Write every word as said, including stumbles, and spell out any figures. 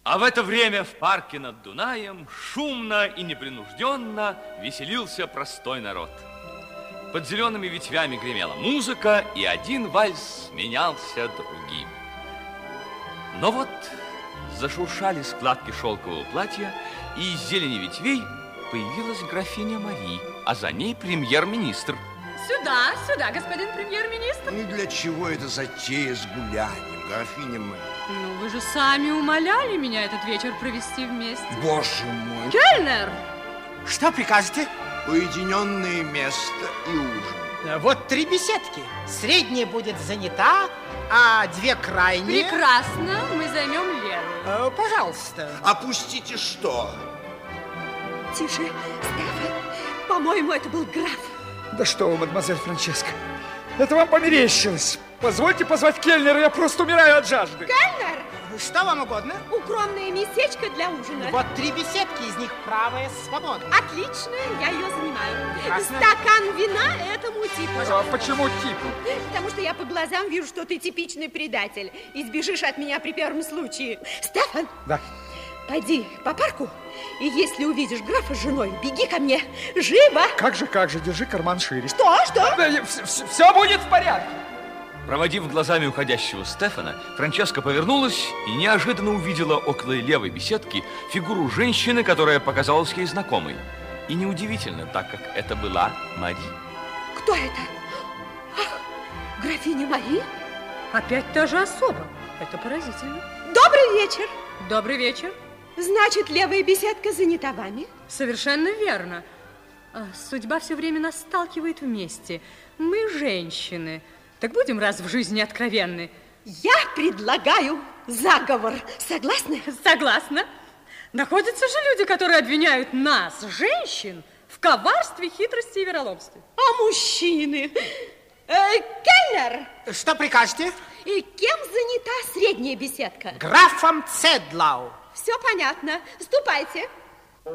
А в это время в парке над Дунаем шумно и непринужденно веселился простой народ. Под зелеными ветвями гремела музыка, и один вальс сменялся другим. Но вот зашуршали складки шелкового платья, и из зелени ветвей появилась графиня Мари, а за ней премьер-министр. Сюда, сюда, господин премьер-министр. Ну, для чего это затея с гулянием, графиня Мари? Ну, вы же сами умоляли меня этот вечер провести вместе. Боже мой. Кельнер! Что прикажете? Уединенное место и ужин. Вот три беседки. Средняя будет занята, а две крайние... Прекрасно, мы займем левую. Э, Пожалуйста. Опустите что? Тише, Стефан. По-моему, это был граф. Да что вы, мадемуазель Франческа, это вам померещилось. Позвольте позвать кельнера, я просто умираю от жажды. Кельнер! Что вам угодно? Укромное местечко для ужина. Вот три беседки, из них правая свобода. Отлично, я ее занимаю. Прекрасно. Стакан вина этому типу. А почему типу? Потому что я по глазам вижу, что ты типичный предатель. И сбежишь от меня при первом случае. Стефан! Да. Пойди по парку, и если увидишь графа с женой, беги ко мне. Живо! Как же, как же, держи карман шире. Что, что? Все будет в порядке. Проводив глазами уходящего Стефана, Франческа повернулась и неожиданно увидела около левой беседки фигуру женщины, которая показалась ей знакомой. И неудивительно, так как это была Мари. Кто это? Ах, графиня Мари? Опять та же особа. Это поразительно. Добрый вечер. Добрый вечер. Значит, левая беседка занята вами? Совершенно верно. А, Судьба все время нас сталкивает вместе. Мы женщины. Так будем раз в жизни откровенны. Я предлагаю заговор. Согласны? Согласна. Находятся же люди, которые обвиняют нас, женщин, в коварстве, хитрости и вероломстве. А мужчины? Э, Кельнер! Что прикажете? И кем занята средняя беседка? Графом Цедлау. Все понятно. Ступайте.